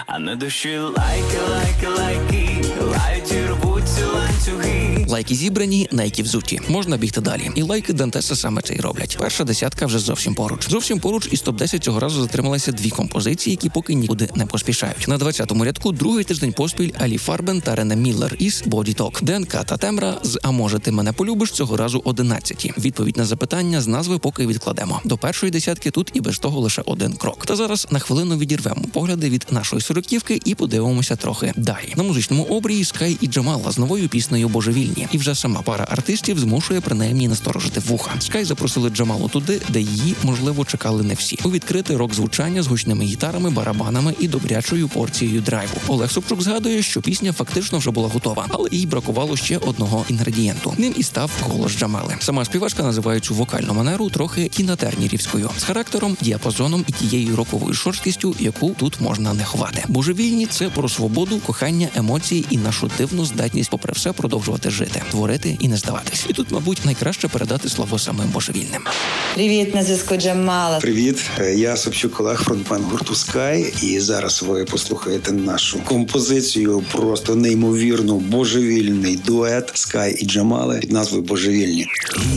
А на душі лайки, лають і рвуться ланцюги. Лайки зібрані, найки взуті. Можна бігти далі. І лайки Дантеса саме це й роблять. Перша десятка вже зовсім поруч. Зовсім поруч із топ-10 цього разу затрималися дві композиції, які поки нікуди не поспішають. На 20-му рядку другий тиждень поспіль Алі Фарбен та Рене Міллер із Body Talk. ДНК та Тембра з «А може ти мене полюбиш» цього разу 11-ті. Відповідь на запитання з назви поки відкладемо. До першої десятки тут і без того лише один крок. Та зараз на хвилину відірвемо погляди від нашої сороківки і подивимося трохи далі. На музичному обрії Скай і Джамала з новою піснею «Божевільні». І вже сама пара артистів змушує принаймні насторожити вуха. Скай запросили Джамалу туди, де її, можливо, чекали не всі. У відкрите рок-звучання з гучними гітарами, барабанами і добрячою порцією драйву. Олег Собчук згадує, що пісня фактично вже була готова, але їй бракувало ще одного інгредієнту. Ним і став голос Джамали. Сама співачка називає цю вокальну манеру трохи кінотернірівською, з характером, діапазоном і тією роковою шорсткістю, яку тут можна не ховати. «Божевільні» – це про свободу, кохання, емоції і нашу дивну здатність попри все продовжувати жити, творити і не здаватись. І тут, мабуть, найкраще передати слово самим божевільним. Привіт, на зв'язку Джамала. Привіт, я Собчук Олег, фронтмен гурту Скай, і зараз ви послухаєте нашу композицію, просто неймовірну, божевільний дует Скай і Джамали під назвою «Божевільні».